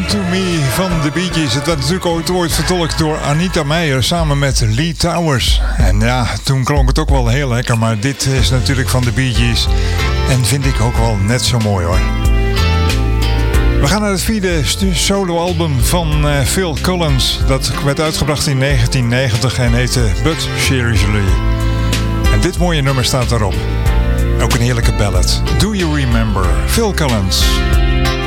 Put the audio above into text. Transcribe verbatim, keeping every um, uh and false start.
Listen to Me van de Bee Gees. Het werd natuurlijk ooit, ooit vertolkt door Anita Meijer samen met Lee Towers. En ja, toen klonk het ook wel heel lekker, maar dit is natuurlijk van de Bee Gees. En vind ik ook wel net zo mooi hoor. We gaan naar het vierde soloalbum van uh, Phil Collins. Dat werd uitgebracht in negentien negentig en heette But Seriously. En dit mooie nummer staat daarop. Ook een heerlijke ballad. Do You Remember? Phil Collins.